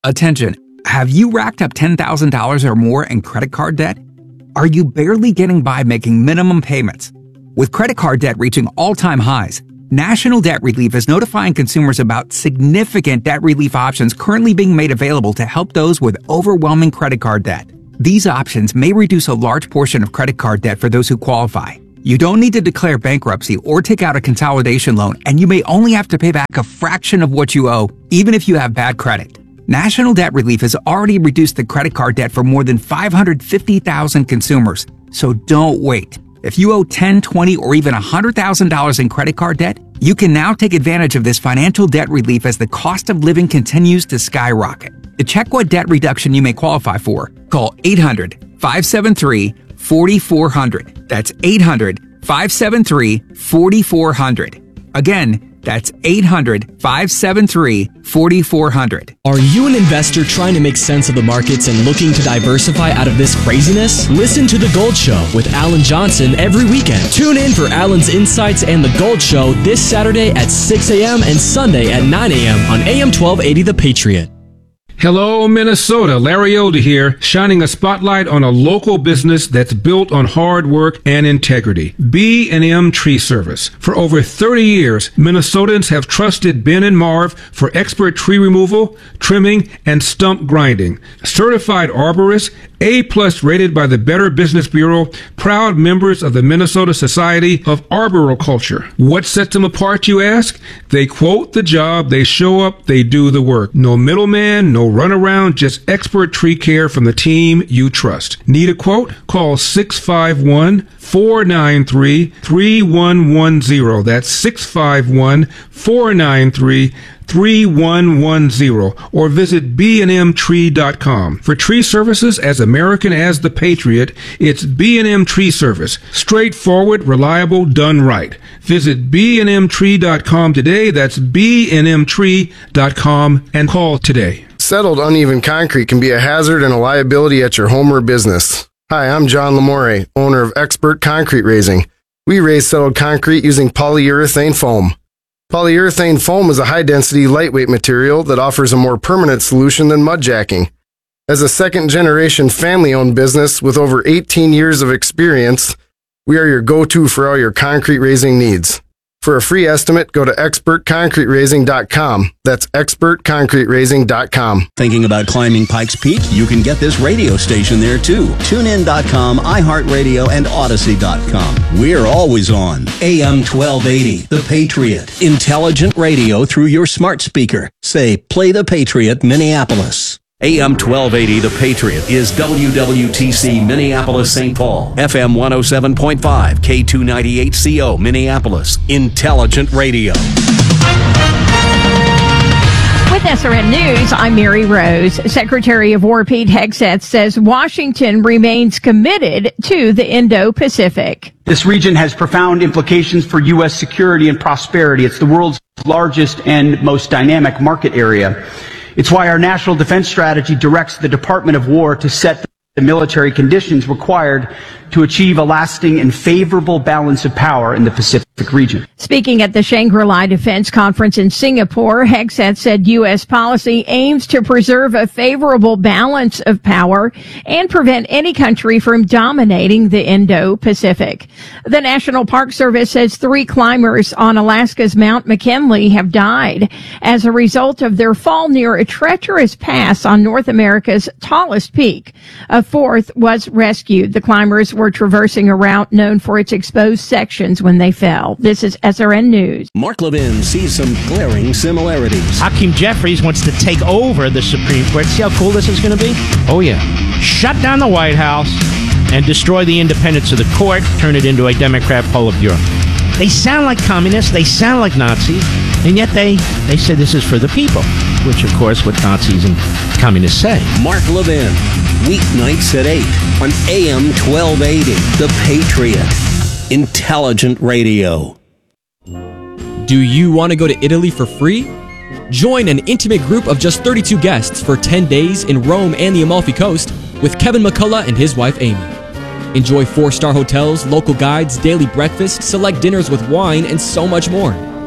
Attention, have you racked up $10,000 or more in credit card debt? Are you barely getting by making minimum payments? With credit card debt reaching all-time highs, National Debt Relief is notifying consumers about significant debt relief options currently being made available to help those with overwhelming credit card debt. These options may reduce a large portion of credit card debt for those who qualify. You don't need to declare bankruptcy or take out a consolidation loan, and you may only have to pay back a fraction of what you owe, even if you have bad credit. National Debt Relief has already reduced the credit card debt for more than 550,000 consumers, so don't wait. If you owe $10, $20, or even $100,000 in credit card debt, you can now take advantage of this financial debt relief as the cost of living continues to skyrocket. To check what debt reduction you may qualify for, call 800-573-4400. That's 800-573-4400. Again, that's 800-573-4400. Are you an investor trying to make sense of the markets and looking to diversify out of this craziness? Listen to The Gold Show with Alan Johnson every weekend. Tune in for Alan's insights and The Gold Show this Saturday at 6 a.m. and Sunday at 9 a.m. on AM 1280 The Patriot. Hello, Minnesota. Larry Elder here, shining a spotlight on a local business that's built on hard work and integrity. B&M Tree Service. For over 30 years, Minnesotans have trusted Ben and Marv for expert tree removal, trimming, and stump grinding. Certified arborists, A+ rated by the Better Business Bureau, proud members of the Minnesota Society of Arboriculture. What sets them apart, you ask? They quote the job, they show up, they do the work. No middleman, no runaround, just expert tree care from the team you trust. Need a quote? Call 651-493-3110. That's 651-493-3110, or visit bnmtree.com. For tree services as American as the Patriot, it's B&M Tree Service. Straightforward, reliable, done right. Visit bnmtree.com today. That's bnmtree.com, and call today. Settled uneven concrete can be a hazard and a liability at your home or business. Hi, I'm John Lamore, owner of Expert Concrete Raising. We raise settled concrete using polyurethane foam. Polyurethane foam is a high-density, lightweight material that offers a more permanent solution than mud jacking. As a second-generation family-owned business with over 18 years of experience, we are your go-to for all your concrete raising needs. For a free estimate, go to expertconcreteraising.com. That's expertconcreteraising.com. Thinking about climbing Pikes Peak? You can get this radio station there too. TuneIn.com, iHeartRadio, and Odyssey.com. We're always on. AM 1280, The Patriot. Intelligent radio through your smart speaker. Say, play The Patriot, Minneapolis. AM 1280, The Patriot, is WWTC Minneapolis, St. Paul. FM 107.5, K298CO, Minneapolis. Intelligent radio. With SRN News, I'm Mary Rose. Secretary of War Pete Hegseth says Washington remains committed to the Indo-Pacific. This region has profound implications for U.S. security and prosperity. It's the world's largest and most dynamic market area. It's why our national defense strategy directs the Department of War to set the military conditions required to achieve a lasting and favorable balance of power in the Pacific region. Speaking at the Shangri-La Defense Conference in Singapore, Hegseth said U.S. policy aims to preserve a favorable balance of power and prevent any country from dominating the Indo-Pacific. The National Park Service says 3 climbers on Alaska's Mount McKinley have died as a result of their fall near a treacherous pass on North America's tallest peak. A 4th was rescued. The climbers were traversing a route known for its exposed sections when they fell. This is SRN News. Mark Levin sees some glaring similarities. Hakeem Jeffries wants to take over the Supreme Court. See how cool this is going to be? Oh, yeah. Shut down the White House and destroy the independence of the court, turn it into a Democrat Politburo. They sound like communists, they sound like Nazis, and yet they say this is for the people, which, of course, what Nazis and communists say. Mark Levin, weeknights at 8 on AM 1280, The Patriot. Intelligent radio. Do you want to go to Italy for free? Join an intimate group of just 32 guests for 10 days in Rome and the Amalfi Coast with Kevin McCullough and his wife Amy. Enjoy 4-star hotels, local guides, daily breakfast, select dinners with wine, and so much more.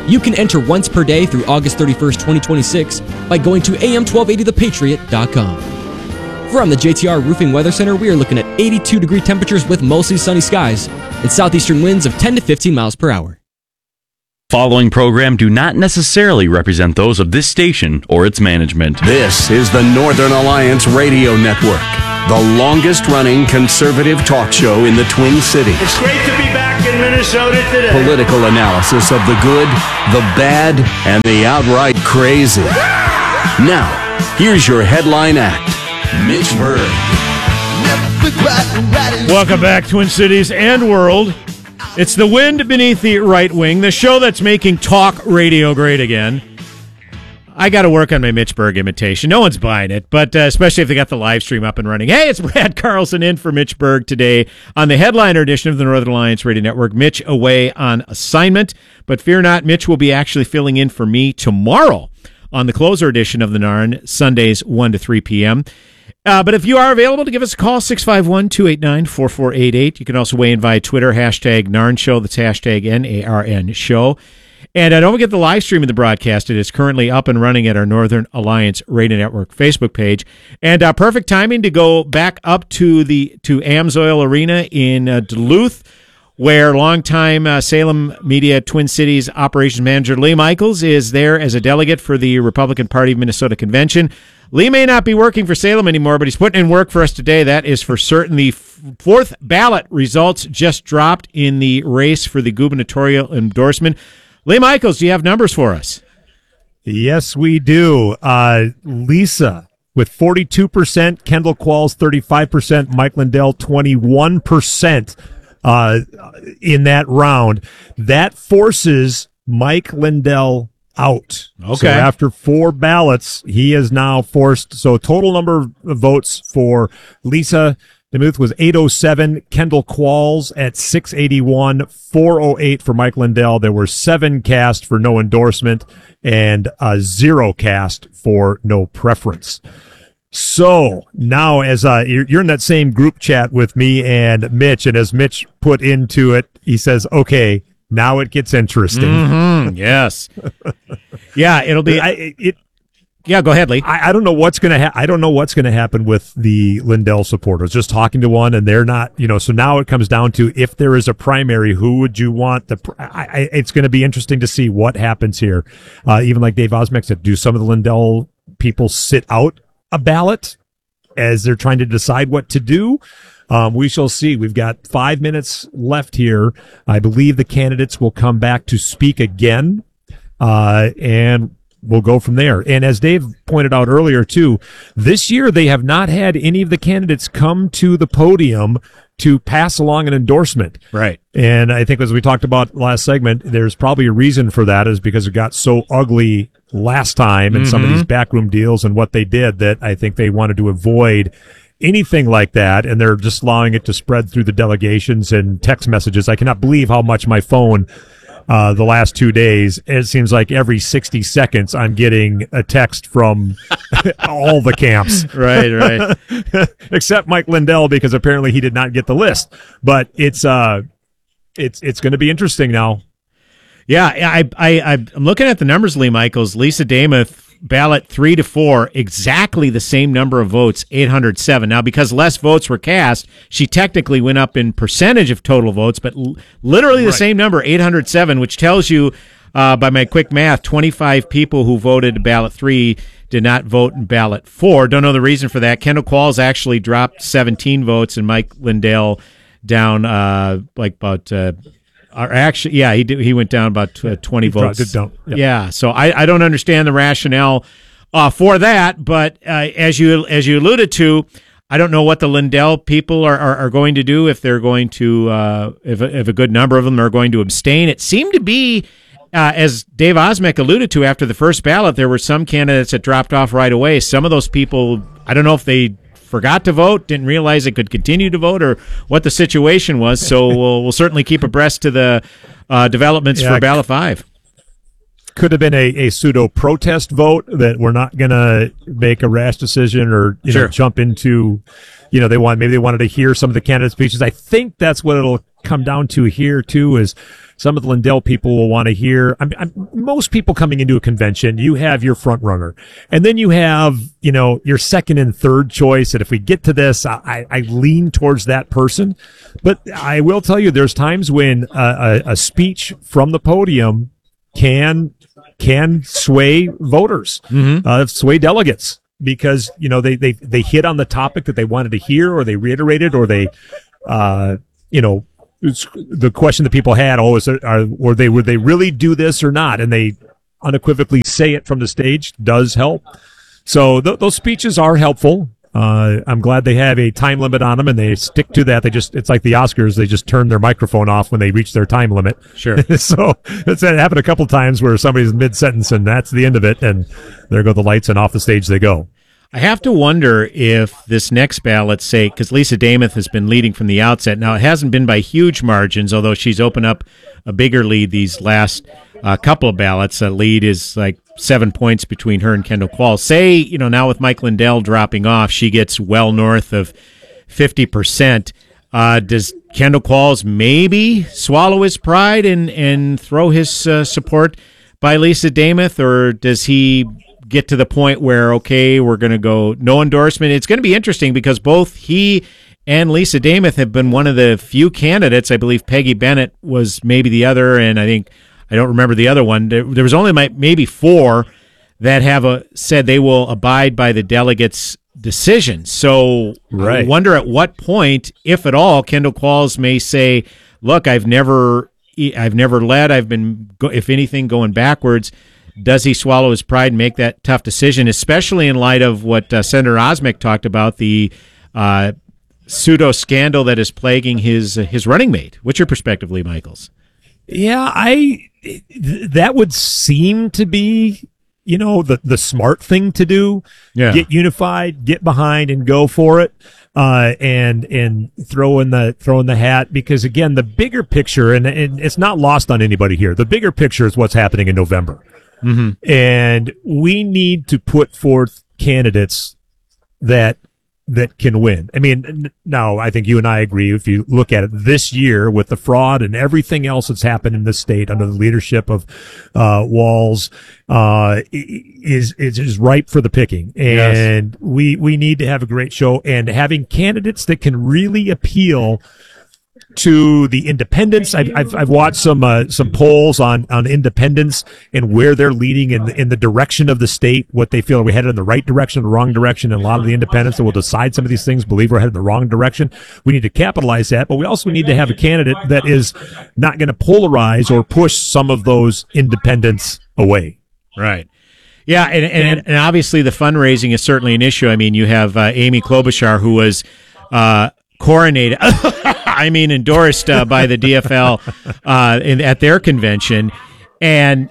You can enter once per day through August 31st, 2026 by going to am1280thepatriot.com. From the JTR Roofing Weather Center, we are looking at 82-degree temperatures with mostly sunny skies and southeastern winds of 10 to 15 miles per hour. Following program do not necessarily represent those of this station or its management. This is the Northern Alliance Radio Network, the longest-running conservative talk show in the Twin Cities. It's great to be back in Minnesota today. Political analysis of the good, the bad, and the outright crazy. Now, here's your headline act, Mitch Berg. Welcome back, Twin Cities and world. It's the wind beneath the right wing, the show that's making talk radio great again. I got to work on my Mitch Berg imitation. No one's buying it, but especially if they got the live stream up and running. Hey, it's Brad Carlson in for Mitch Berg today on the headliner edition of the Northern Alliance Radio Network. Mitch away on assignment, but fear not, Mitch will be actually filling in for me tomorrow on the closer edition of the NARN, Sundays 1 to 3 p.m. But if you are available to give us a call, 651-289-4488. You can also weigh in via Twitter, hashtag NARN Show. That's hashtag NARN Show. And don't forget the live stream of the broadcast. It is currently up and running at our Northern Alliance Radio Network Facebook page. And perfect timing to go back up to Amsoil Arena in Duluth, where longtime Salem Media Twin Cities operations manager Lee Michaels is there as a delegate for the Republican Party of Minnesota Convention. Lee may not be working for Salem anymore, but he's putting in work for us today. That is for certain. The fourth ballot results just dropped in the race for the gubernatorial endorsement. Lee Michaels, do you have numbers for us? Yes, we do. Lisa with 42%, Kendall Qualls 35%, Mike Lindell 21% in that round. That forces Mike Lindell out. Okay. So after 4 ballots, he is now forced. So total number of votes for Lisa DeMuth was 807, Kendall Qualls at 681, 408 for Mike Lindell. There were 7 cast for no endorsement and 0 cast for no preference. So now as you're in that same group chat with me and Mitch, and as Mitch put into it, he says, okay, now it gets interesting. Mm-hmm. Yes. Yeah, it'll be. Yeah, go ahead, Lee. I don't know what's going to I don't know what's going to happen with the Lindell supporters. Just talking to one, and they're not. So now it comes down to, if there is a primary, who would you want? It's going to be interesting to see what happens here. Even like Dave Osmek said, do some of the Lindell people sit out a ballot as they're trying to decide what to do? We shall see. We've got 5 minutes left here. I believe the candidates will come back to speak again, and we'll go from there. And as Dave pointed out earlier, too, this year they have not had any of the candidates come to the podium to pass along an endorsement. Right. And I think, as we talked about last segment, there's probably a reason for that, is because it got so ugly last time and some of these backroom deals and what they did, that I think they wanted to avoid anything like that, and they're just allowing it to spread through the delegations and text messages. I cannot believe how much my phone, the last 2 days, it seems like every 60 seconds I'm getting a text from all the camps. Right. Except Mike Lindell, because apparently he did not get the list. But it's going to be interesting now. Yeah, I'm looking at the numbers, Lee Michaels. Lisa DeMuth, ballot 3 to 4, exactly the same number of votes, 807. Now, because less votes were cast, she technically went up in percentage of total votes, but literally the same number, 807, which tells you, by my quick math, 25 people who voted ballot 3 did not vote in ballot 4. Don't know the reason for that. Kendall Qualls actually dropped 17 votes, and Mike Lindell down he went down about 20 votes. Yep. Yeah, so I don't understand the rationale for that, but as you alluded to, I don't know what the Lindell people are going to do, if they're going to if a good number of them are going to abstain. It seemed to be, as Dave Osmek alluded to, after the first ballot, there were some candidates that dropped off right away. Some of those people, I don't know if they forgot to vote, didn't realize they could continue to vote, or what the situation was. So we'll certainly keep abreast to the developments for ballot 5. Could have been a pseudo protest vote, that we're not going to make a rash decision or jump into, maybe they wanted to hear some of the candidate speeches. I think that's what it'll come down to here too is some of the Lindell people will want to hear. Most people coming into a convention, you have your front runner, and then you have, your second and third choice. And if we get to this, I lean towards that person. But I will tell you, there's times when a speech from the podium can sway voters, sway delegates, because they hit on the topic that they wanted to hear, or they reiterated, or they the question that people had, would they really do this or not? And they unequivocally say it from the stage does help. So those speeches are helpful. I'm glad they have a time limit on them, and they stick to that. It's like the Oscars. They just turn their microphone off when they reach their time limit. Sure. So it's happened a couple times where somebody's mid-sentence and that's the end of it, and there go the lights and off the stage they go. I have to wonder if this next ballot, say, because Lisa Damath has been leading from the outset. Now, it hasn't been by huge margins, although she's opened up a bigger lead these last couple of ballots. A lead is like 7 points between her and Kendall Qualls. Say, now with Mike Lindell dropping off, she gets well north of 50%. Does Kendall Qualls maybe swallow his pride and throw his support by Lisa Damath, or does he get to the point where, okay, we're going to go no endorsement? It's going to be interesting because both he and Lisa Damath have been one of the few candidates. I believe Peggy Bennett was maybe the other, and I don't remember the other one. There was only maybe 4 that have said they will abide by the delegates' decision. So right. I wonder at what point, if at all, Kendall Qualls may say, look, I've never led. I've been, if anything, going backwards. Does he swallow his pride and make that tough decision, especially in light of what Senator Osmek talked about, the pseudo scandal that is plaguing his running mate? What's your perspective, Lee Michaels? Yeah, that would seem to be, the smart thing to do. Yeah. Get unified, get behind, and go for it, and throw in the hat. Because again, the bigger picture, and it's not lost on anybody here. The bigger picture is what's happening in November. Mm-hmm. And we need to put forth candidates that can win. I mean, now I think you and I agree, if you look at it this year with the fraud and everything else that's happened in the state under the leadership of Walz, is ripe for the picking. And yes. we need to have a great show, and having candidates that can really appeal to the independents. I've watched some polls on independents and where they're leading in the direction of the state, what they feel are we headed in the right direction, the wrong direction, and a lot of the independents that will decide some of these things believe we're headed in the wrong direction. We need to capitalize that, but we also need to have a candidate that is not going to polarize or push some of those independents away. Right. Yeah, and obviously the fundraising is certainly an issue. I mean, you have Amy Klobuchar, who was coronated, endorsed by the DFL at their convention. And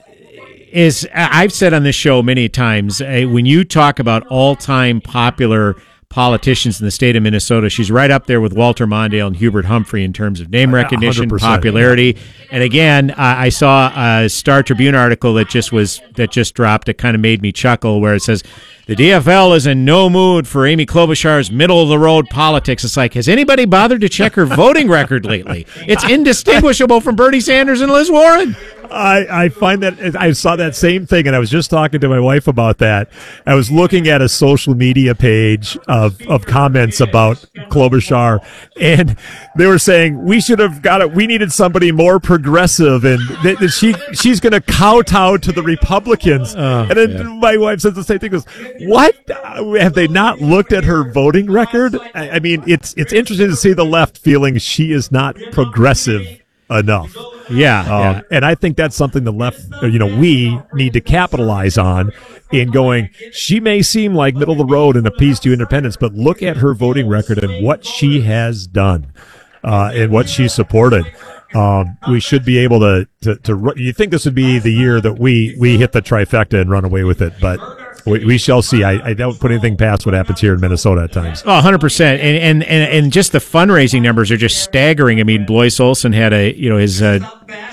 I've said on this show many times, when you talk about all-time popular politicians in the state of Minnesota, she's right up there with Walter Mondale and Hubert Humphrey in terms of name recognition, popularity. Yeah. And again, I saw a Star Tribune article that just dropped. It kind of made me chuckle, where it says, the DFL is in no mood for Amy Klobuchar's middle-of-the-road politics. It's like, has anybody bothered to check her voting record lately? It's indistinguishable from Bernie Sanders and Liz Warren. I find that I saw that same thing, and I was just talking to my wife about that. I was looking at a social media page of comments about Klobuchar, and they were saying we should have got it. We needed somebody more progressive, and she's going to kowtow to the Republicans. And then my wife says the same thing. Goes, what? Have they not looked at her voting record? I mean, it's interesting to see the left feeling she is not progressive enough. Yeah. And I think that's something the left, we need to capitalize on in going, she may seem like middle of the road and appease to independents, but look at her voting record and what she has done, and what she supported. We should be able to you think this would be the year that we hit the trifecta and run away with it, but we shall see. I don't put anything past what happens here in Minnesota at times. Oh, 100%. And just the fundraising numbers are just staggering. I mean, Blois Olson had his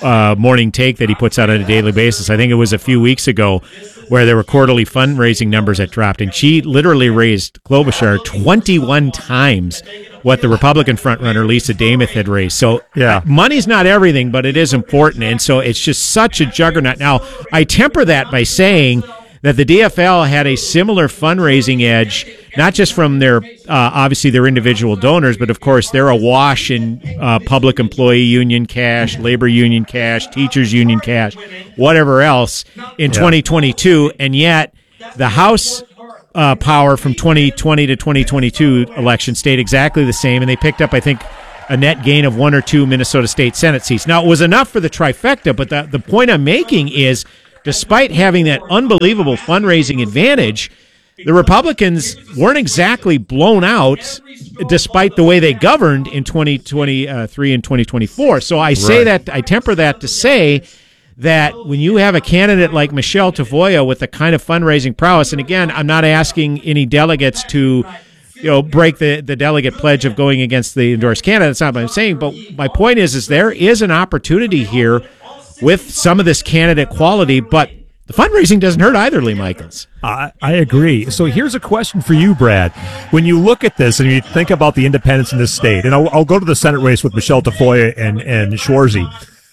morning take that he puts out on a daily basis. I think it was a few weeks ago where there were quarterly fundraising numbers that dropped, and she literally raised Klobuchar 21 times what the Republican frontrunner Lisa Dameth had raised. So money's not everything, but it is important, and so it's just such a juggernaut. Now, I temper that by saying that the DFL had a similar fundraising edge, not just from their, obviously their individual donors, but of course they're awash in public employee union cash, labor union cash, teachers union cash, whatever else in 2022. And yet the House power from 2020 to 2022 election stayed exactly the same. And they picked up, I think, a net gain of 1 or 2 Minnesota State Senate seats. Now, it was enough for the trifecta, but the point I'm making is, despite having that unbelievable fundraising advantage, the Republicans weren't exactly blown out despite the way they governed in 2023 and 2024. So I say that, I temper that to say that when you have a candidate like Michelle Tafoya with the kind of fundraising prowess, and again, I'm not asking any delegates to break the delegate pledge of going against the endorsed candidate. That's not what I'm saying. But my point is there is an opportunity here with some of this candidate quality, but the fundraising doesn't hurt either, Lee Michaels. I agree. So here's a question for you, Brad. When you look at this and you think about the independents in this state, and I'll go to the Senate race with Michelle Tafoya and Schwarzy.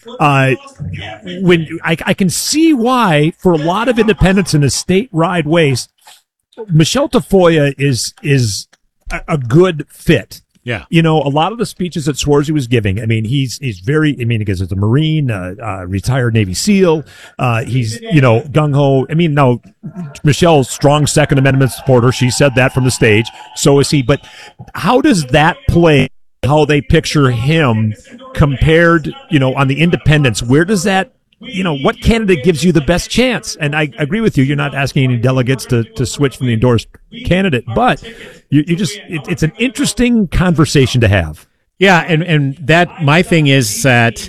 When I can see why, for a lot of independents in a statewide race, Michelle Tafoya is a good fit. Yeah. A lot of the speeches that Schwarzy was giving, I mean, he's very, because it's a Marine, retired Navy SEAL. He's, gung-ho. I mean, no, Michelle's strong Second Amendment supporter. She said that from the stage. So is he. But how does that play, how they picture him compared, on the independents? Where does that, what candidate gives you the best chance? And I agree with you. You're not asking any delegates to switch from the endorsed candidate, but it's an interesting conversation to have. Yeah. And that, my thing is that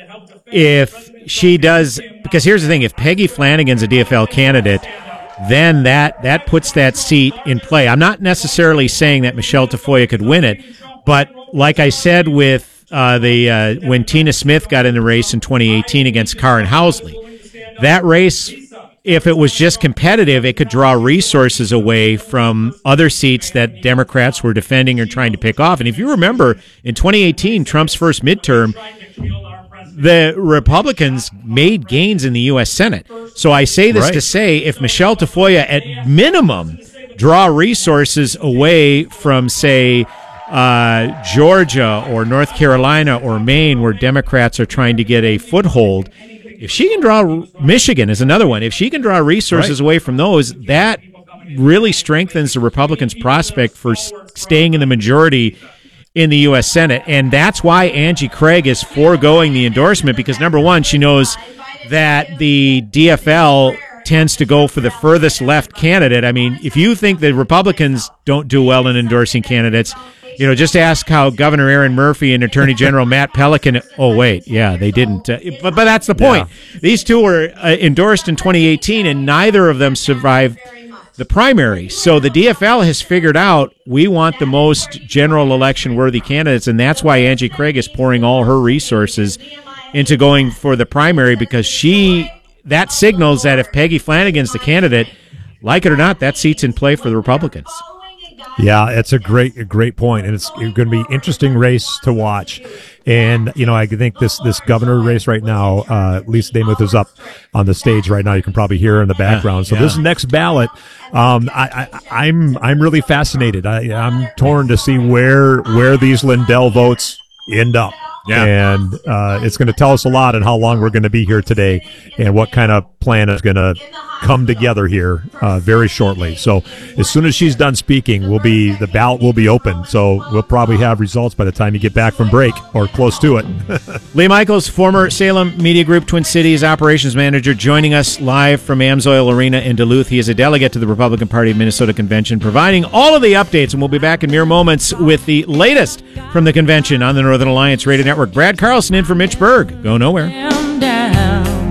if she does, because here's the thing, if Peggy Flanagan's a DFL candidate, then that puts that seat in play. I'm not necessarily saying that Michelle Tafoya could win it, but like I said with when Tina Smith got in the race in 2018 against Karen Housley, that race, if it was just competitive, it could draw resources away from other seats that Democrats were defending or trying to pick off. And if you remember, in 2018, Trump's first midterm, the Republicans made gains in the U.S. Senate. So I say this to say, if Michelle Tafoya, at minimum, draw resources away from, say, Georgia or North Carolina or Maine, where Democrats are trying to get a foothold, if she can draw, Michigan is another one, if she can draw resources away from those, that really strengthens the Republicans' prospect for staying in the majority in the U.S. Senate. And that's why Angie Craig is foregoing the endorsement, because number one, she knows that the DFL tends to go for the furthest left candidate. I mean, if you think that Republicans don't do well in endorsing candidates, just ask how Governor Aaron Murphy and Attorney General Matt Pelican. Oh, wait. Yeah, they didn't. But that's the point. Yeah. These two were endorsed in 2018, and neither of them survived the primary. So the DFL has figured out we want the most general election worthy candidates, and that's why Angie Craig is pouring all her resources into going for the primary, because that signals that if Peggy Flanagan's the candidate, like it or not, that seat's in play for the Republicans. Yeah, it's a great point, and it's going to be an interesting race to watch. And I think this governor race right now, Lisa Dameth is up on the stage right now. You can probably hear her in the background. So this next ballot, I'm really fascinated. I'm torn to see where these Lindell votes end up. Yeah. And it's going to tell us a lot on how long we're going to be here today and what kind of plan is going to come together here very shortly. So as soon as she's done speaking, the ballot will be open. So we'll probably have results by the time you get back from break or close to it. Lee Michaels, former Salem Media Group Twin Cities operations manager, joining us live from Amsoil Arena in Duluth. He is a delegate to the Republican Party of Minnesota Convention, providing all of the updates, and we'll be back in mere moments with the latest from the convention on the Northern Alliance Radio Network. Brad Carlson in for Mitch Berg. Go nowhere. Down.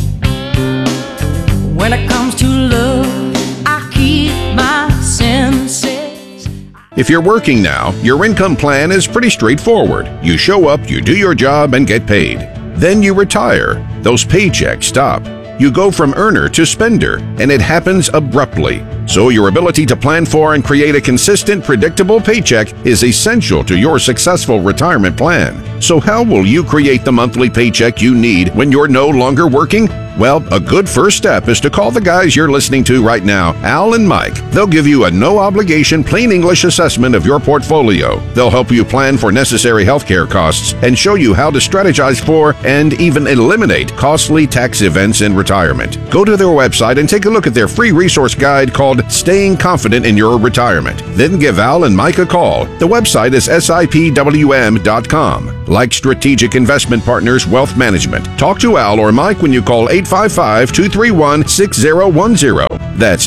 When it comes to love, I keep my senses. If you're working now, your income plan is pretty straightforward. You show up, you do your job, and get paid. Then you retire. Those paychecks stop. You go from earner to spender, and it happens abruptly. So your ability to plan for and create a consistent, predictable paycheck is essential to your successful retirement plan. So how will you create the monthly paycheck you need when you're no longer working? Well, a good first step is to call the guys you're listening to right now, Al and Mike. They'll give you a no-obligation, plain English assessment of your portfolio. They'll help you plan for necessary healthcare costs and show you how to strategize for and even eliminate costly tax events in retirement. Go to their website and take a look at their free resource guide called Staying Confident in Your Retirement. Then give Al and Mike a call. The website is SIPWM.com. Like Strategic Investment Partners Wealth Management. Talk to Al or Mike when you call 855-231-6010. That's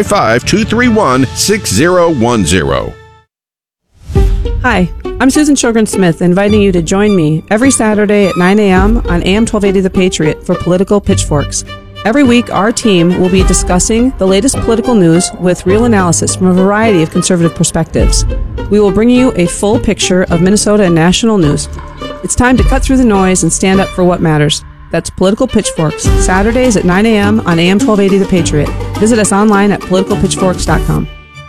855-231-6010. Hi, I'm Susan Sjogren-Smith, inviting you to join me every Saturday at 9 a.m. on AM 1280 The Patriot for Political Pitchforks. Every week, our team will be discussing the latest political news with real analysis from a variety of conservative perspectives. We will bring you a full picture of Minnesota and national news. It's time to cut through the noise and stand up for what matters. That's Political Pitchforks, Saturdays at 9 a.m. on AM 1280 The Patriot. Visit us online at politicalpitchforks.com.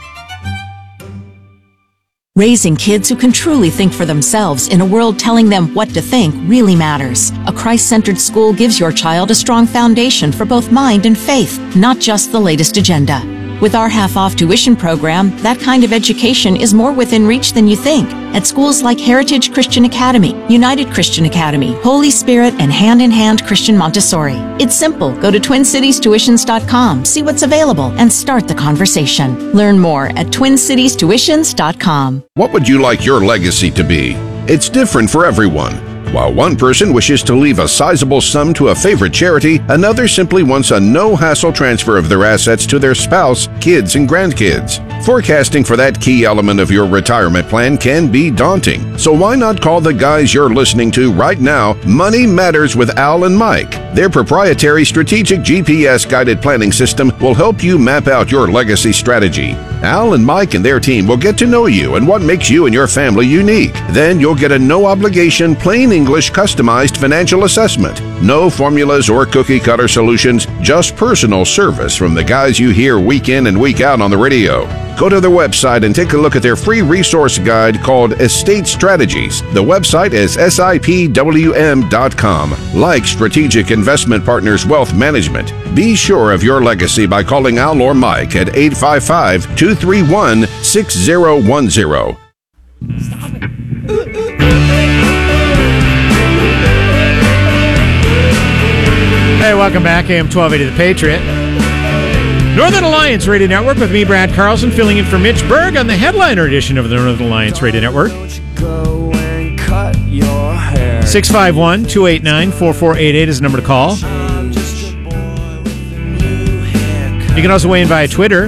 Raising kids who can truly think for themselves in a world telling them what to think really matters. A Christ-centered school gives your child a strong foundation for both mind and faith, not just the latest agenda. With our half-off tuition program, that kind of education is more within reach than you think at schools like Heritage Christian Academy, United Christian Academy, Holy Spirit, and Hand in Hand Christian Montessori. It's simple. Go to TwinCitiesTuitions.com, see what's available, and start the conversation. Learn more at TwinCitiesTuitions.com. What would you like your legacy to be? It's different for everyone. While one person wishes to leave a sizable sum to a favorite charity, another simply wants a no-hassle transfer of their assets to their spouse, kids, and grandkids. Forecasting for that key element of your retirement plan can be daunting. So why not call the guys you're listening to right now, Money Matters with Al and Mike. Their proprietary strategic GPS-guided planning system will help you map out your legacy strategy. Al and Mike and their team will get to know you and what makes you and your family unique. Then you'll get a no-obligation, plain English customized financial assessment. No formulas or cookie-cutter solutions, just personal service from the guys you hear week in and week out on the radio. Go to their website and take a look at their free resource guide called Estate Strategies. The website is SIPWM.com. Like Strategic Investment Partners Wealth Management, be sure of your legacy by calling Al or Mike at 855-231-6010. Hey, welcome back. AM 1280 The Patriot. Northern Alliance Radio Network with me, Brad Carlson, filling in for Mitch Berg on the headliner edition of the Northern Alliance Radio Network. 651-289-4488 is the number to call. You can also weigh in via Twitter.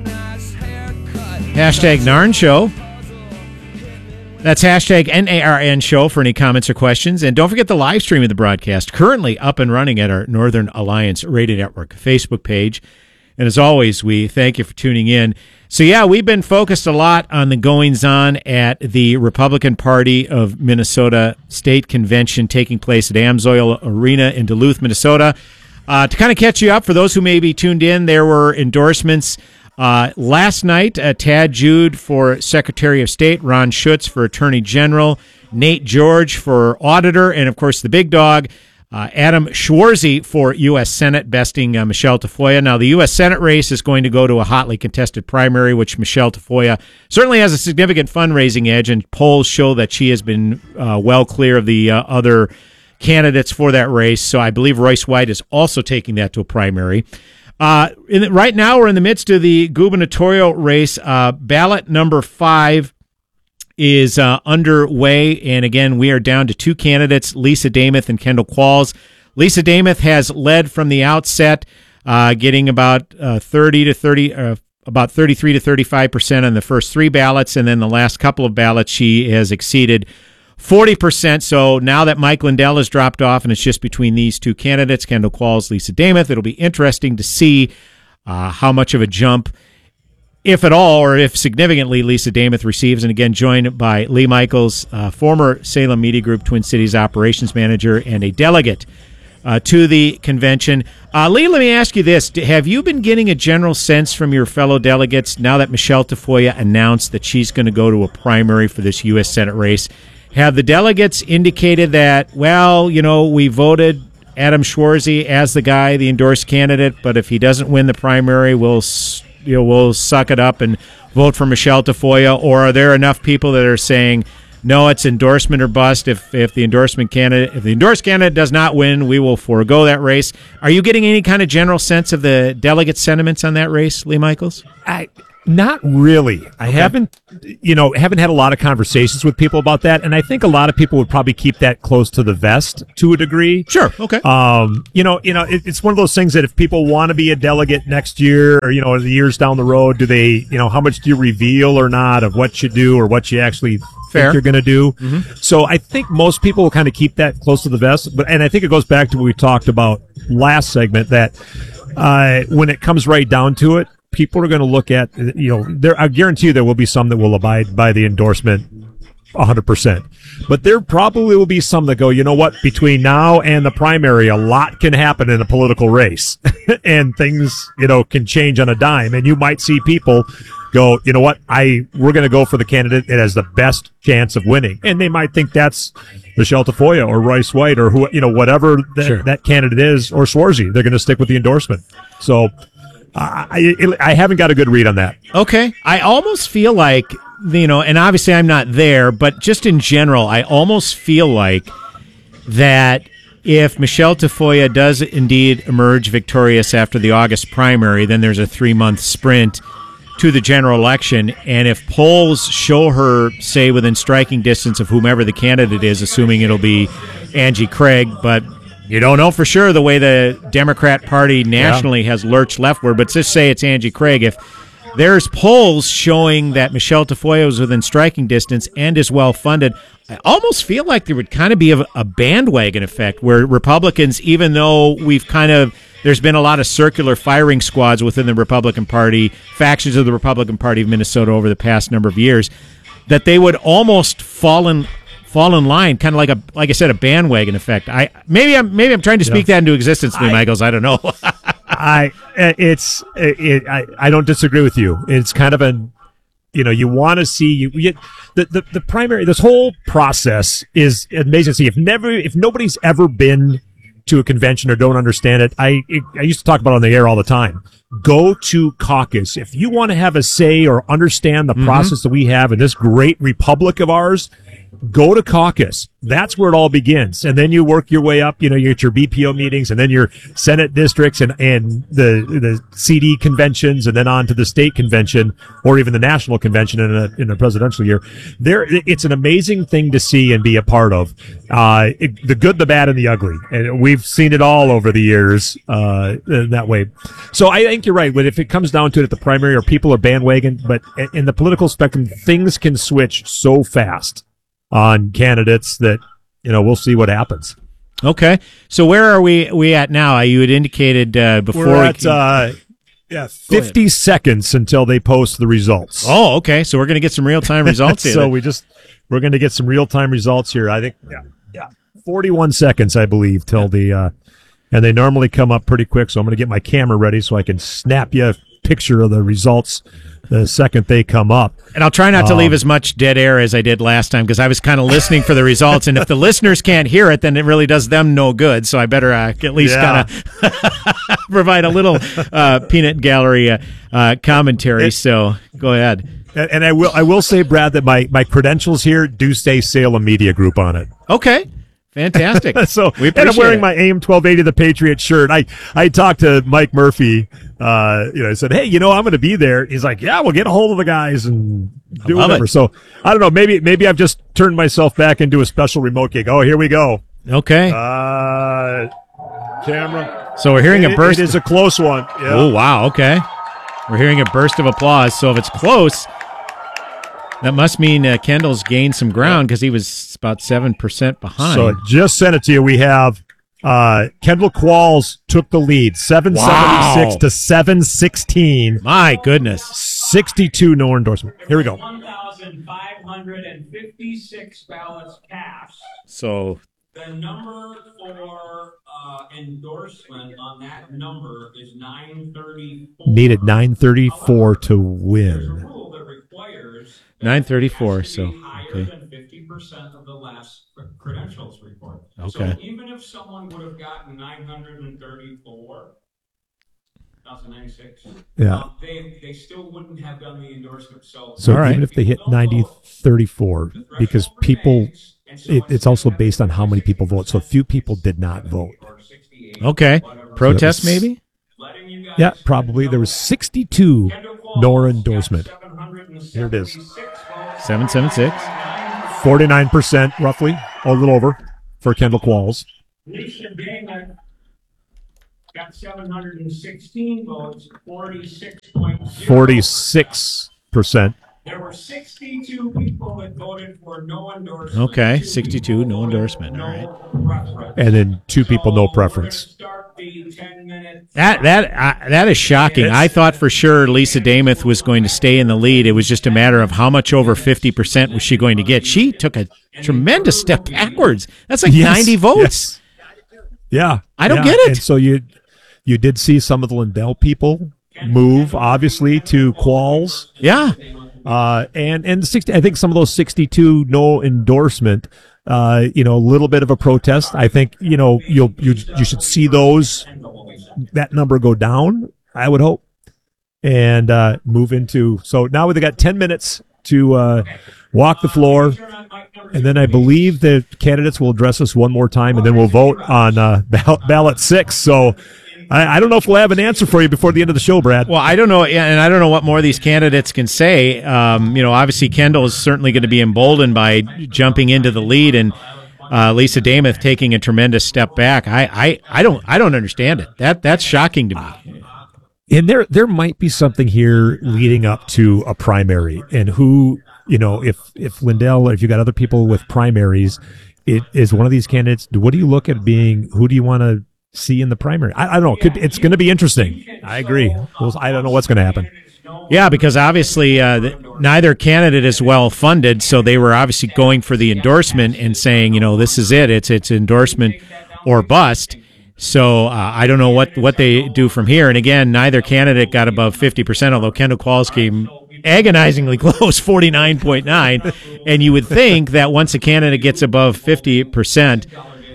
Hashtag NARN Show. That's hashtag NARN Show for any comments or questions. And don't forget the live stream of the broadcast, currently up and running at our Northern Alliance Radio Network Facebook page. And as always, we thank you for tuning in. So, yeah, we've been focused a lot on the goings-on at the Republican Party of Minnesota State Convention taking place at Amsoil Arena in Duluth, Minnesota. To kind of catch you up, for those who may be tuned in, there were endorsements last night. Tad Jude for Secretary of State, Ron Schutz for Attorney General, Nate George for Auditor, and, of course, the big dog, Adam Schwarzy for U.S. Senate, besting Michelle Tafoya. Now, the U.S. Senate race is going to go to a hotly contested primary, which Michelle Tafoya certainly has a significant fundraising edge, and polls show that she has been well clear of the other candidates for that race. So I believe Royce White is also taking that to a primary. Right now, we're in the midst of the gubernatorial race. Ballot number 5 is underway, and again, we are down to 2 candidates, Lisa Damuth and Kendall Qualls. Lisa Damuth has led from the outset, getting about 33 to 35% on the first 3 ballots, and then the last couple of ballots, she has exceeded 40%. So now that Mike Lindell has dropped off, and it's just between these 2 candidates, Kendall Qualls, Lisa Damuth, it'll be interesting to see how much of a jump if at all, or if significantly, Lisa Damath receives. And again, joined by Lee Michaels, former Salem Media Group Twin Cities operations manager and a delegate to the convention. Lee, let me ask you this. Have you been getting a general sense from your fellow delegates now that Michelle Tafoya announced that she's going to go to a primary for this U.S. Senate race? Have the delegates indicated that, well, we voted Adam Schwarzy as the endorsed candidate, but if he doesn't win the primary, we'll suck it up and vote for Michelle Tafoya? Or are there enough people that are saying, no, it's endorsement or bust? If the endorsed candidate does not win, we will forego that race. Are you getting any kind of general sense of the delegate sentiments on that race, Lee Michaels? Not really. I haven't had a lot of conversations with people about that, and I think a lot of people would probably keep that close to the vest to a degree. Sure. Okay. It's one of those things that if people want to be a delegate next year, or the years down the road, do they, how much do you reveal or not of what you do or what you actually think you're going to do? Mm-hmm. So I think most people will kind of keep that close to the vest, and I think it goes back to what we talked about last segment, that when it comes right down to it, people are going to look at, I guarantee you there will be some that will abide by the endorsement 100%. But there probably will be some that go, you know what, between now and the primary, a lot can happen in a political race. And things, can change on a dime. And you might see people go, you know what, we're going to go for the candidate that has the best chance of winning. And they might think that's Michelle Tafoya or Royce White or whatever that candidate is, or Schwarzy. They're going to stick with the endorsement. So I haven't got a good read on that. Okay. I almost feel like, and obviously I'm not there, but just in general, I almost feel like that if Michelle Tafoya does indeed emerge victorious after the August primary, then there's a 3-month sprint to the general election. And if polls show her, say, within striking distance of whomever the candidate is, assuming it'll be Angie Craig, but you don't know for sure the way the Democrat Party nationally has lurched leftward, but just say it's Angie Craig. If there's polls showing that Michelle Tafoya is within striking distance and is well-funded, I almost feel like there would kind of be a bandwagon effect where Republicans, even though there's been a lot of circular firing squads within the Republican Party, factions of the Republican Party of Minnesota over the past number of years, that they would almost fall in line, kind of like I said, a bandwagon effect. Maybe I'm trying to speak that into existence, Lee Michaels. I don't know. I don't disagree with you. It's kind of you want to see the primary. This whole process is amazing to see. If nobody's ever been to a convention or don't understand it, I used to talk about it on the air all the time. Go to caucus. If you want to have a say or understand the process that we have in this great republic of ours, go to caucus. That's where it all begins. And then you work your way up, you get your BPO meetings and then your Senate districts and the CD conventions and then on to the state convention or even the national convention in a presidential year. It's an amazing thing to see and be a part of. The good, the bad, and the ugly. And we've seen it all over the years, that way. So I think you're right. But if it comes down to it at the primary or people are bandwagon, but in the political spectrum, things can switch so fast on candidates that, we'll see what happens. Okay. So where are we at now? You had indicated before. We're at 50 seconds until they post the results. Oh, okay. So we're going to get some real-time results here. So we're going to get some real-time results here. I think, 41 seconds, I believe, till and they normally come up pretty quick. So I'm going to get my camera ready so I can snap you a picture of the results the second they come up. And I'll try not to leave as much dead air as I did last time because I was kind of listening for the results. And if the listeners can't hear it, then it really does them no good. So I better at least kind of provide a little peanut gallery commentary. So go ahead. And I will say, Brad, that my credentials here do say Salem Media Group on it. Okay. Fantastic. So, and I'm wearing my AM 1280 The Patriot shirt. I talked to Mike Murphy. I said, hey, I'm going to be there. He's like, yeah, we'll get a hold of the guys and do whatever. So I don't know. Maybe I've just turned myself back into a special remote gig. Oh, here we go. Okay. Camera. So we're hearing a burst. It is a close one. Yeah. Oh, wow. Okay. We're hearing a burst of applause. So if it's close, that must mean Kendall's gained some ground because he was about 7% behind. So I just sent it to you. We have Kendall Qualls took the lead, 776 to 716. My goodness. 62 no endorsement. Here we go. 1,556 ballots cast. So the number for endorsement on that number is 934. Needed 934 to win. 934. So higher than 50% of the last credentials report. Okay. So even if someone would have gotten 934. 2096. Yeah. They still wouldn't have done the endorsement. So even if they hit 90-34, because people, it's also based on how many people vote. So few people did not vote. Okay. Protest maybe? Yeah, probably. There was 62 no endorsement. Here it is. 776. 49% roughly, a little over, for Kendall Qualls. Lisa Dana got 716 votes, 46.0. 46%. There were 62 people that voted for no endorsement. Okay, 62 no endorsement. All right. And then 2 people no preference. That is shocking. I thought for sure Lisa Damath was going to stay in the lead. It was just a matter of how much over 50% was she going to get. She took a tremendous step backwards. That's like 90 votes. Yes. Yeah. I don't get it. And so you did see some of the Lindell people move, obviously, to Qualls. Yeah. And 60, I think some of those 62 no endorsement, a little bit of a protest. I think, you should see that number go down, I would hope, and move into. So now we've got 10 minutes to walk the floor, and then I believe the candidates will address us one more time, and then we'll vote on ballot 6. So I don't know if we'll have an answer for you before the end of the show, Brad. Well, I don't know, and I don't know what more these candidates can say. Obviously Kendall is certainly going to be emboldened by jumping into the lead, and Lisa Damath taking a tremendous step back. I don't understand it. That's shocking to me. And there might be something here leading up to a primary, and who, if Lindell, or if you got other people with primaries, it is one of these candidates. What do you look at being? Who do you want to see in the primary? I don't know. It's going to be interesting. I agree. I don't know what's going to happen. Yeah, because obviously neither candidate is well funded, so they were obviously going for the endorsement and saying, this is it. It's endorsement or bust. So I don't know what they do from here. And again, neither candidate got above 50%, although Kendall Qualls came agonizingly close, 49.9. And you would think that once a candidate gets above 50%,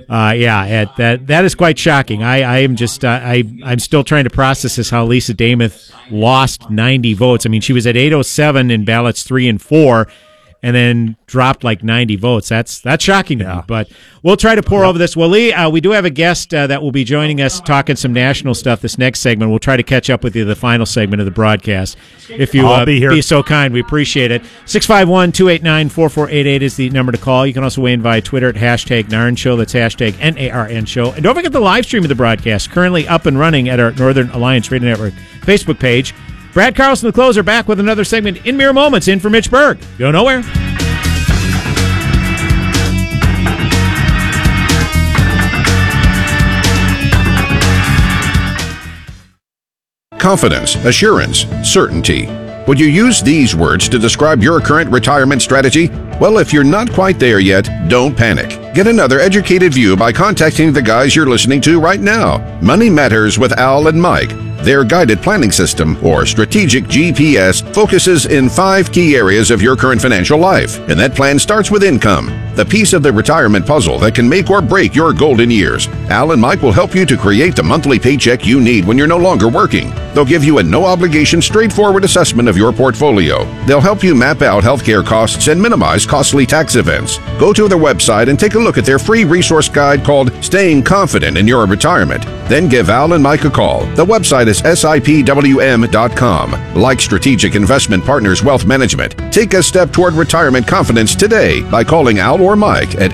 that is quite shocking. I'm still trying to process this, how Lisa Damath lost 90 votes. I mean, she was at 807 in ballots 3 and 4, and then dropped like 90 votes. That's shocking to me. But we'll try to pour over this. Well, Lee, we do have a guest that will be joining us talking some national stuff this next segment. We'll try to catch up with you the final segment of the broadcast. If you be so kind, we appreciate it. 651-289-4488 is the number to call. You can also weigh in via Twitter at #NARN Show. That's #NARN Show. And don't forget the live stream of the broadcast, currently up and running at our Northern Alliance Radio Network Facebook page. Brad Carlson, the closer, back with another segment in mere moments. In for Mitch Berg. Go nowhere. Confidence, assurance, certainty. Would you use these words to describe your current retirement strategy? Well, if you're not quite there yet, don't panic. Get another educated view by contacting the guys you're listening to right now. Money Matters with Al and Mike. Their guided planning system, or strategic GPS, focuses in 5 key areas of your current financial life. And that plan starts with income, the piece of the retirement puzzle that can make or break your golden years. Al and Mike will help you to create the monthly paycheck you need when you're no longer working. They'll give you a no-obligation, straightforward assessment of your portfolio. They'll help you map out healthcare costs and minimize costly tax events. Go to their website and take a look at their free resource guide called Staying Confident in Your Retirement. Then give Al and Mike a call. The website is SIPWM.com. Like Strategic Investment Partners Wealth Management, take a step toward retirement confidence today by calling Al or Mike at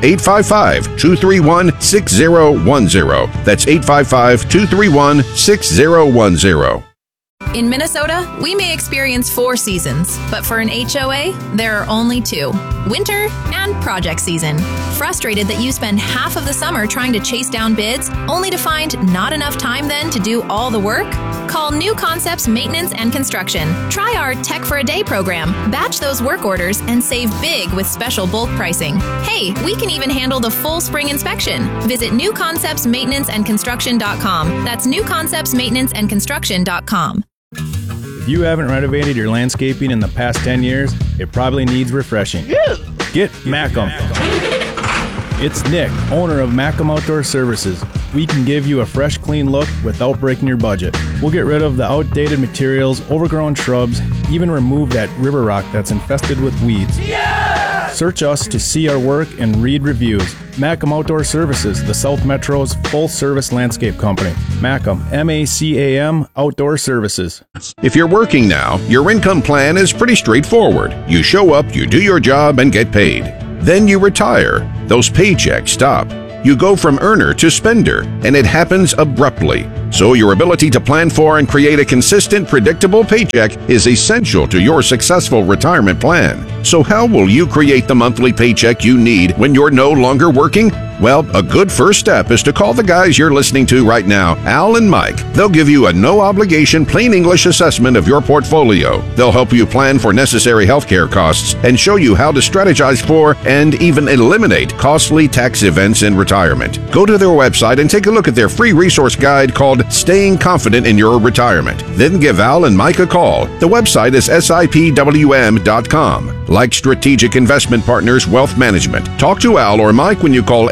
855-231-6010. That's 855-231-6010. In Minnesota, we may experience 4 seasons, but for an HOA, there are only 2. Winter and project season. Frustrated that you spend half of the summer trying to chase down bids, only to find not enough time then to do all the work? Call New Concepts Maintenance and Construction. Try our Tech for a Day program. Batch those work orders and save big with special bulk pricing. Hey, we can even handle the full spring inspection. Visit newconceptsmaintenanceandconstruction.com. That's newconceptsmaintenanceandconstruction.com. If you haven't renovated your landscaping in the past 10 years, it probably needs refreshing. Get Macum. It's Nick, owner of Macum Outdoor Services. We can give you a fresh, clean look without breaking your budget. We'll get rid of the outdated materials, overgrown shrubs, even remove that river rock that's infested with weeds. Search us to see our work and read reviews. Macum Outdoor Services, the South Metro's full-service landscape company. Macum, M-A-C-A-M, Outdoor Services. If you're working now, your income plan is pretty straightforward. You show up, you do your job, and get paid. Then you retire. Those paychecks stop. You go from earner to spender, and it happens abruptly. So your ability to plan for and create a consistent, predictable paycheck is essential to your successful retirement plan. So how will you create the monthly paycheck you need when you're no longer working? Well, a good first step is to call the guys you're listening to right now, Al and Mike. They'll give you a no-obligation, plain English assessment of your portfolio. They'll help you plan for necessary healthcare costs and show you how to strategize for and even eliminate costly tax events in retirement. Go to their website and take a look at their free resource guide called Staying Confident in Your Retirement. Then give Al and Mike a call. The website is sipwm.com. Like Strategic Investment Partners Wealth Management. Talk to Al or Mike when you call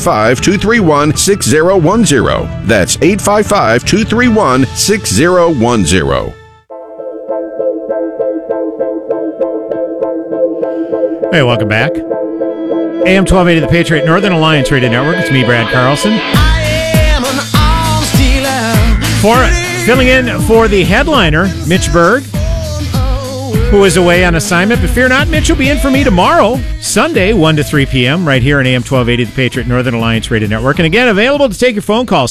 855-231-6010. That's 855-231-6010. Hey, welcome back. AM 1280, The Patriot, Northern Alliance Radio Network. It's me, Brad Carlson. Filling in for the headliner, Mitch Berg, who is away on assignment. But fear not, Mitch will be in for me tomorrow, Sunday, 1 to 3 p.m., right here on AM 1280, The Patriot, Northern Alliance Radio Network. And again, available to take your phone call,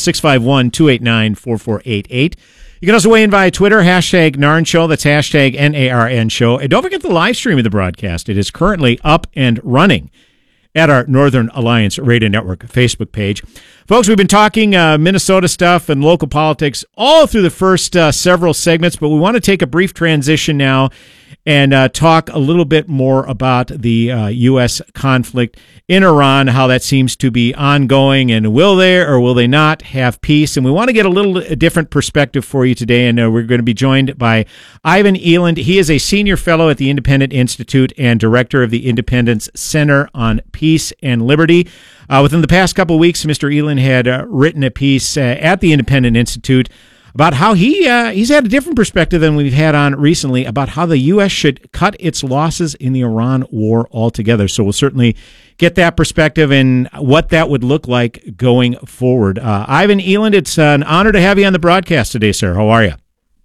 651-289-4488. You can also weigh in via Twitter, hashtag NARN Show. That's hashtag NARN Show. And don't forget the live stream of the broadcast. It is currently up and running at our Northern Alliance Radio Network Facebook page. Folks, we've been talking Minnesota stuff and local politics all through the first several segments, but we want to take a brief transition now and talk a little bit more about the U.S. conflict in Iran, how that seems to be ongoing, and will they or will they not have peace? And we want to get a little different perspective for you today, and we're going to be joined by Ivan Eland. He is a senior fellow at the Independent Institute and director of the Independence Center on Peace and Liberty. Within the past couple of weeks, Mr. Eland had written a piece at the Independent Institute about how he's had a different perspective than we've had on recently about how the U.S. should cut its losses in the Iran war altogether. So we'll certainly get that perspective and what that would look like going forward. Ivan Eland, it's an honor to have you on the broadcast today, sir. How are you?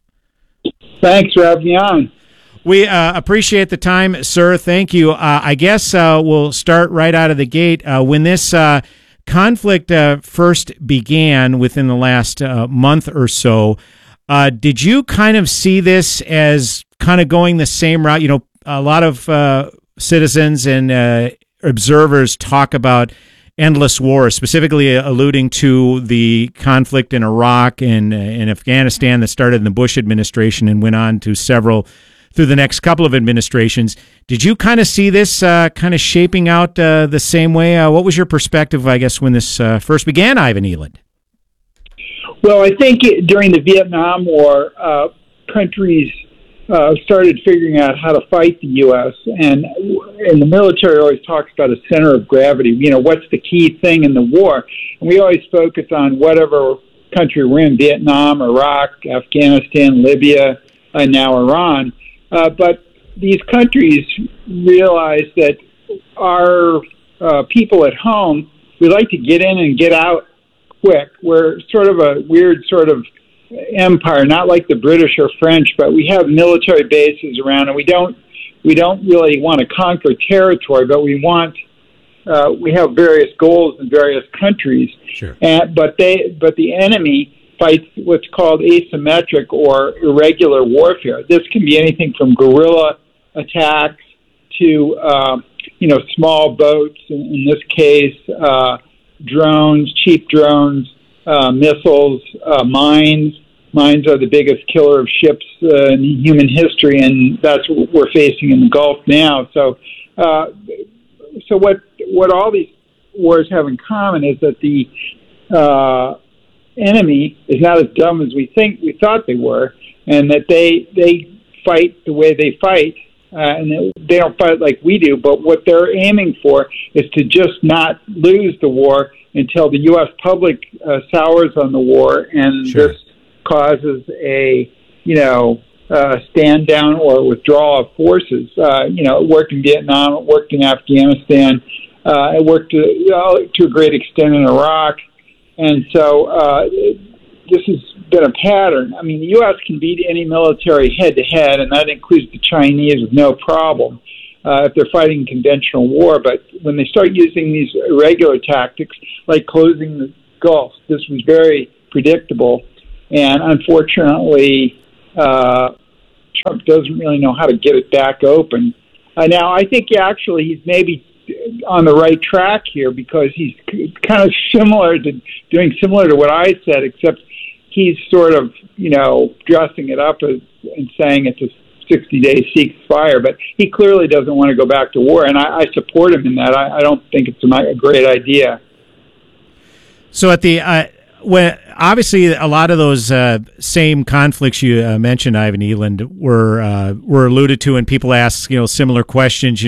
Thanks for having me on. We appreciate the time, sir. Thank you. I guess we'll start right out of the gate. When this conflict first began within the last month or so, did you kind of see this as kind of going the same route? You know, a lot of citizens and observers talk about endless wars, specifically alluding to the conflict in Iraq and in Afghanistan that started in the Bush administration and went on to several through the next couple of administrations. Did you kind of see this kind of shaping out the same way? What was your perspective, I guess, when this first began, Ivan Eland? Well, I think during the Vietnam War, countries started figuring out how to fight the U.S., and the military always talks about a center of gravity. You know, what's the key thing in the war? And we always focus on whatever country we're in, Vietnam, Iraq, Afghanistan, Libya, and now Iran. But these countries realize that our people at home, we like to get in and get out quick. We're sort of a weird sort of empire, not like the British or French, but we have military bases around, and we don't really want to conquer territory, but we have various goals in various countries. Sure. But the enemy fights what's called asymmetric or irregular warfare. This can be anything from guerrilla attacks to small boats. In this case, drones, cheap drones, missiles, mines. Mines are the biggest killer of ships in human history, and that's what we're facing in the Gulf now. So what all these wars have in common is that the enemy is not as dumb as we thought they were, and that they fight the way they fight, and they don't fight like we do. But what they're aiming for is to just not lose the war until the U.S. public sours on the war, and Sure. this causes a stand down or withdrawal of forces. It worked in Vietnam, it worked in Afghanistan, it worked to a great extent in Iraq, and so this has been a pattern. I mean, the U.S. can beat any military head-to-head, and that includes the Chinese with no problem if they're fighting conventional war. But when they start using these irregular tactics, like closing the Gulf, this was very predictable. And unfortunately, Trump doesn't really know how to get it back open. Now, I think actually he's maybe on the right track here, because he's kind of doing similar to what I said, except he's sort of, dressing it up and saying it's a 60-day ceasefire. But he clearly doesn't want to go back to war, and I support him in that. I don't think it's a great idea. So at the when obviously a lot of those same conflicts you mentioned, Ivan Eland, were alluded to, and people ask similar questions.